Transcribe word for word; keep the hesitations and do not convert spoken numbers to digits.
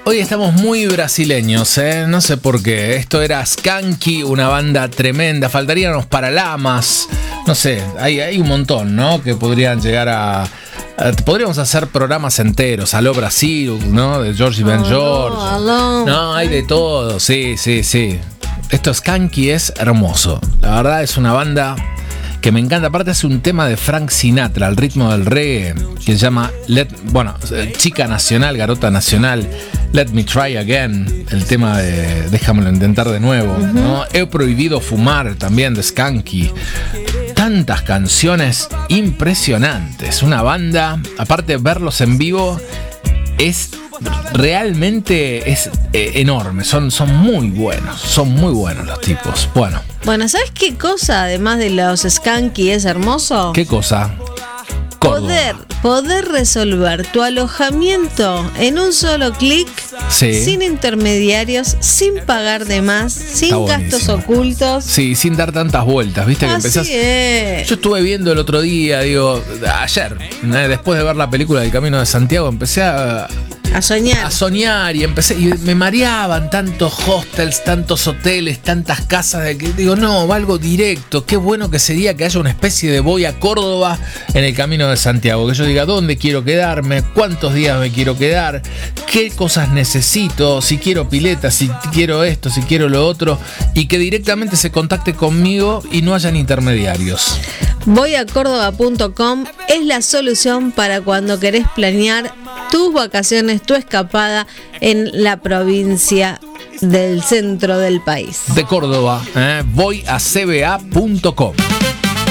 Hoy estamos muy brasileños, ¿eh? No sé por qué. Esto era Skanky, una banda tremenda. Faltarían los Paralamas. No sé, hay, hay un montón, ¿no? Que podrían llegar a, a... Podríamos hacer programas enteros. Aló Brasil, ¿no? De George Ben George. Aló, aló. No, hay de todo. Sí, sí, sí. Esto Skanky es hermoso. La verdad es una banda que me encanta. Aparte hace un tema de Frank Sinatra al ritmo del reggae que se llama Let, bueno, Chica Nacional, Garota Nacional, Let Me Try Again, el tema de Déjamelo intentar de nuevo, uh-huh. ¿no? He prohibido fumar también de Skanky. Tantas canciones impresionantes. Una banda, aparte verlos en vivo es realmente es eh, enorme. Son, son muy buenos, son muy buenos los tipos. Bueno. Bueno, ¿sabes qué cosa, además de los Skanky, es hermoso? ¿Qué cosa? Poder, poder resolver tu alojamiento en un solo clic, sí. sin intermediarios, sin pagar de más, sin gastos ocultos. Sí, sin dar tantas vueltas, ¿viste? Que Así empezás. Es. Yo estuve viendo el otro día, digo, ayer, ¿eh? Después de ver la película del Camino de Santiago, empecé a. A soñar. A soñar y empecé, y me mareaban tantos hostels, tantos hoteles, tantas casas, de que digo, no, va algo directo. Qué bueno que sería que haya una especie de voy a Córdoba en el Camino de Santiago. Que yo diga dónde quiero quedarme, cuántos días me quiero quedar, qué cosas necesito, si quiero pileta, si quiero esto, si quiero lo otro, y que directamente se contacte conmigo y no hayan intermediarios. voy a córdoba punto com es la solución para cuando querés planear tus vacaciones, tu escapada en la provincia del centro del país. De Córdoba, ¿eh? voy a c b a punto com.